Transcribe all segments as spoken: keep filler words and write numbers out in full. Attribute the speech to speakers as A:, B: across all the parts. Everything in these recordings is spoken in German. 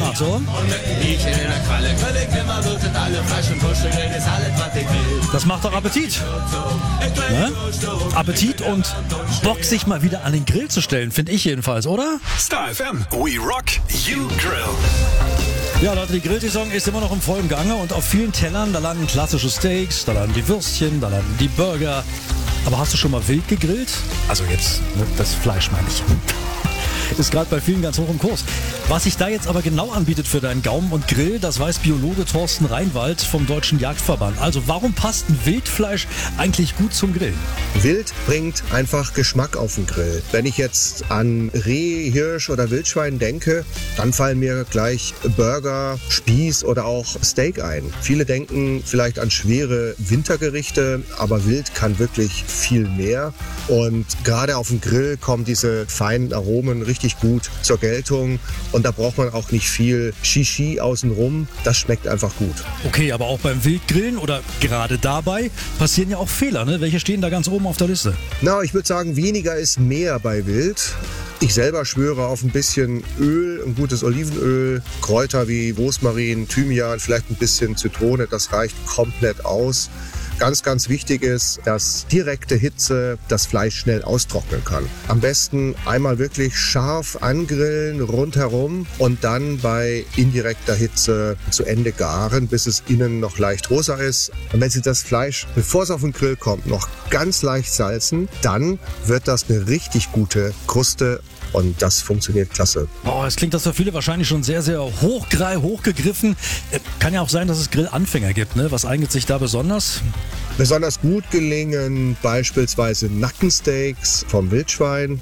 A: Ach so? Das macht doch Appetit. Ne? Appetit und Bock, sich mal wieder an den Grill zu stellen, finde ich jedenfalls, oder?
B: Star F M, we rock, you grill.
A: Ja, Leute, die Grillsaison ist immer noch im vollen Gange und auf vielen Tellern, da landen klassische Steaks, da landen die Würstchen, da landen die Burger. Aber hast du schon mal wild gegrillt? Also jetzt, ne, das Fleisch meine ich. Ist gerade bei vielen ganz hoch im Kurs. Was sich da jetzt aber genau anbietet für deinen Gaumen und Grill, das weiß Biologe Thorsten Reinwald vom Deutschen Jagdverband. Also warum passt ein Wildfleisch eigentlich gut zum Grillen?
C: Wild bringt einfach Geschmack auf den Grill. Wenn ich jetzt an Reh, Hirsch oder Wildschwein denke, dann fallen mir gleich Burger, Spieß oder auch Steak ein. Viele denken vielleicht an schwere Wintergerichte, aber Wild kann wirklich viel mehr. Und gerade auf dem Grill kommen diese feinen Aromen richtig gut zur Geltung. Und da braucht man auch nicht viel Shishi außenrum. Das schmeckt einfach gut.
A: Okay, aber auch beim Wildgrillen oder gerade dabei passieren ja auch Fehler, ne? Welche stehen da ganz oben auf der Liste?
C: Na, ich würde sagen, weniger ist mehr bei Wild. Ich selber schwöre auf ein bisschen Öl, ein gutes Olivenöl, Kräuter wie Rosmarin, Thymian, vielleicht ein bisschen Zitrone. Das reicht komplett aus. Ganz, ganz wichtig ist, dass direkte Hitze das Fleisch schnell austrocknen kann. Am besten einmal wirklich scharf angrillen, rundherum und dann bei indirekter Hitze zu Ende garen, bis es innen noch leicht rosa ist. Und wenn Sie das Fleisch, bevor es auf den Grill kommt, noch ganz leicht salzen, dann wird das eine richtig gute Kruste. Und das funktioniert klasse.
A: Oh, es klingt das für viele wahrscheinlich schon sehr, sehr hochgrei, hochgegriffen. Äh, kann ja auch sein, dass es Grillanfänger gibt, ne? Was eignet sich da besonders?
C: Besonders gut gelingen beispielsweise Nackensteaks vom Wildschwein.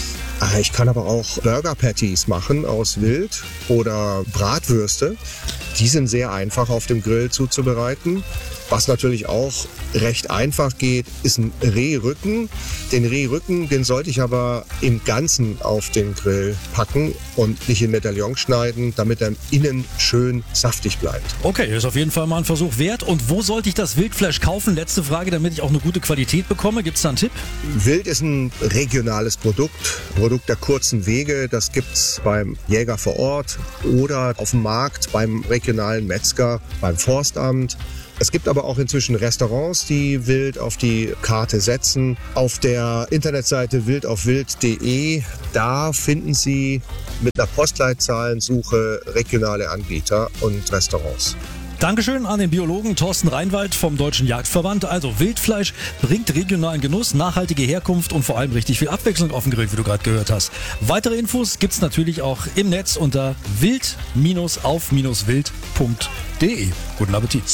C: Ich kann aber auch Burger Patties machen aus Wild oder Bratwürste. Die sind sehr einfach auf dem Grill zuzubereiten. Was natürlich auch recht einfach geht, ist ein Rehrücken. Den Rehrücken, den sollte ich aber im Ganzen auf den Grill packen und nicht in Medaillon schneiden, damit er innen schön saftig bleibt.
A: Okay, ist auf jeden Fall mal ein Versuch wert. Und wo sollte ich das Wildfleisch kaufen? Letzte Frage, damit ich auch eine gute Qualität bekomme. Gibt es da einen Tipp?
C: Wild ist ein regionales Produkt, Produkt der kurzen Wege. Das gibt's beim Jäger vor Ort oder auf dem Markt beim regionalen Metzger, beim Forstamt. Es gibt aber auch inzwischen Restaurants, die Wild auf die Karte setzen. Auf der Internetseite wildaufwild punkt de, da finden Sie mit einer Postleitzahlensuche regionale Anbieter und Restaurants.
A: Dankeschön an den Biologen Thorsten Reinwald vom Deutschen Jagdverband. Also Wildfleisch bringt regionalen Genuss, nachhaltige Herkunft und vor allem richtig viel Abwechslung auf dem Grill, wie du gerade gehört hast. Weitere Infos gibt's natürlich auch im Netz unter wild auf wild punkt de. Guten Appetit.